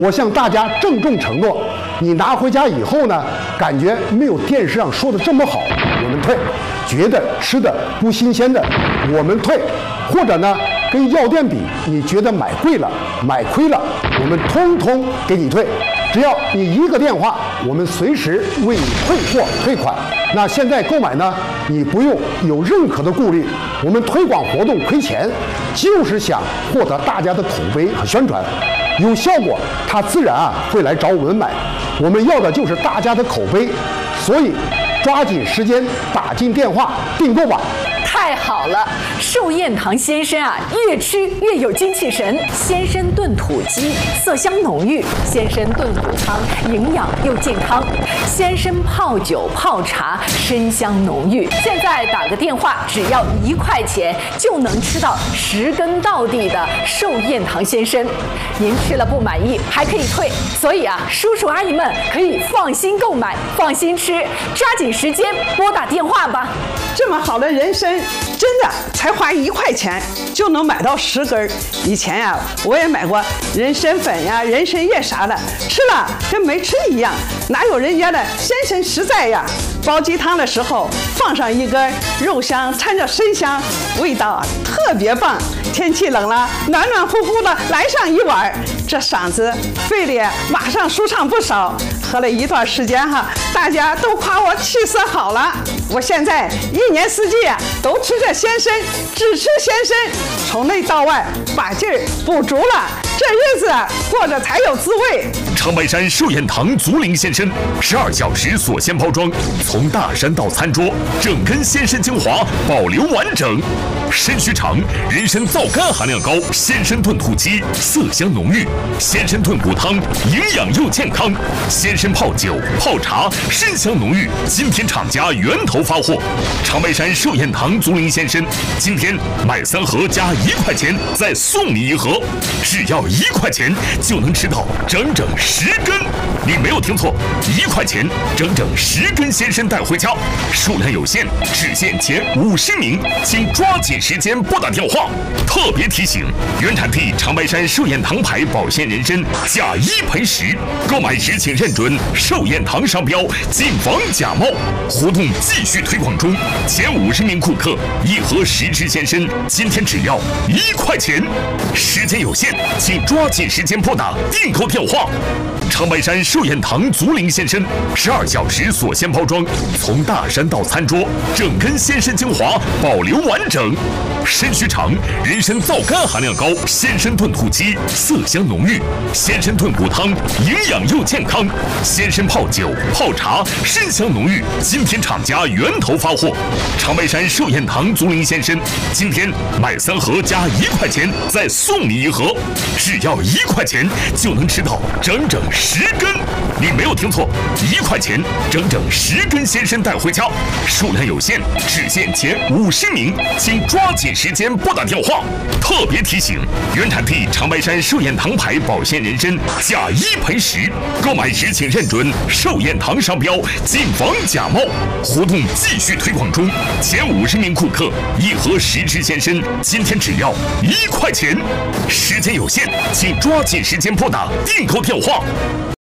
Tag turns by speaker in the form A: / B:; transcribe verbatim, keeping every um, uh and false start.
A: 我向大家郑重承诺，你拿回家以后呢，感觉没有电视上说的这么好，我们退；觉得吃的不新鲜的，我们退；或者呢，跟药店比，你觉得买贵了、买亏了，我们通通给你退。只要你一个电话，我们随时为你退货退款。那现在购买呢，你不用有任何的顾虑。我们推广活动亏钱，就是想获得大家的口碑和宣传。有效果，他自然啊会来找我们买。我们要的就是大家的口碑，所以抓紧时间打进电话订购吧。
B: 太好了，寿宴堂鲜参啊，越吃越有精气神。鲜参炖土鸡，色香浓郁；鲜参炖骨汤，营养又健康；鲜参泡酒泡茶，参香浓郁。现在打个电话，只要一块钱就能吃到十根到底的寿宴堂鲜参。您吃了不满意还可以退，所以啊，叔叔阿姨们可以放心购买，放心吃，抓紧时间拨打电话吧。
C: 这么好的人参，真的才花一块钱就能买到十根。以前呀、啊，我也买过人参粉呀、人参叶啥的，吃了跟没吃一样，哪有人家的鲜参实在呀？煲鸡汤的时候放上一根，肉香掺着参香，味道啊特别棒。天气冷了，暖暖乎乎的来上一碗，这嗓子肺里马上舒畅不少。喝了一段时间哈，大家都夸我气色好了。我现在一年四季啊都吃着鲜参，只吃鲜参，从内到外把劲儿补足了，这日子过着才有滋味。
D: 长白山寿宴堂竹林鲜参，十二小时锁鲜包装，从大山到餐桌，整根鲜参精华保留完整。参须长，人参皂苷含量高；鲜参炖土鸡，色香浓郁；鲜参炖骨汤，营养又健康；鲜参泡酒泡茶，参香浓郁。今天厂家源头发货，长白山寿宴堂竹林鲜参，今天买三盒加一块钱，再送你一盒，只要一块钱就能吃到整整十根。你没有听错，一块钱整整十根鲜参带回家，数量有限，只限前五十名，请抓紧时间拨打电话。特别提醒：原产地长白山寿宴堂牌保鲜人参，假一赔十，购买时请认准寿宴堂商标，谨防假冒。活动继续推广中，前五十名顾客一盒十支鲜参，今天只要一块钱。时间有限，请抓紧时间拨打订购电话。长白山寿宴堂竹林鲜参，十二小时锁鲜包装，从大山到餐桌，整根鲜参精华保留完整。参须长，人参皂苷含量高；鲜参炖土鸡，色香浓郁；鲜参炖骨汤，营养又健康；鲜参泡酒泡茶，参香浓郁。今天厂家源头发货，长白山寿宴堂竹林鲜参，今天买三盒加一块钱，再送你一盒，只要一块钱就能吃到整整十根。你没有听错，一块钱整整十根鲜参带回家，数量有限，只限前五十名，请抓紧时间拨打电话。特别提醒：原产地长白山寿宴堂牌保鲜人参，假一赔十，购买时请认准寿宴堂商标，谨防假冒。活动继续推广中，前五十名顾客一盒十支鲜参，今天只要一块钱。时间有限，请抓紧时间拨打订购电话。